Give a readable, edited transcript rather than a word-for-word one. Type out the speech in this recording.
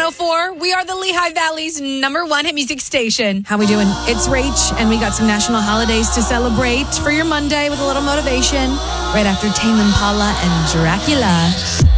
104. We are the Lehigh Valley's #1 hit music station. How we doing? It's Rach, and we got some national holidays to celebrate for your Monday with a little motivation right after Tame Impala and Dracula.